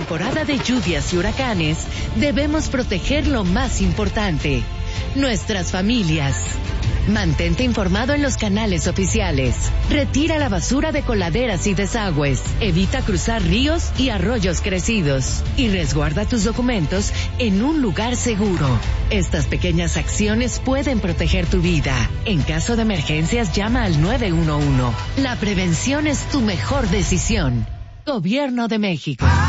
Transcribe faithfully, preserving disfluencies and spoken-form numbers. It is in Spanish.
temporada de lluvias y huracanes, debemos proteger lo más importante, nuestras familias. Mantente informado en los canales oficiales. Retira la basura de coladeras y desagües. Evita cruzar ríos y arroyos crecidos. Y resguarda tus documentos en un lugar seguro. Estas pequeñas acciones pueden proteger tu vida. En caso de emergencias, llama al nueve uno uno. La prevención es tu mejor decisión. Gobierno de México.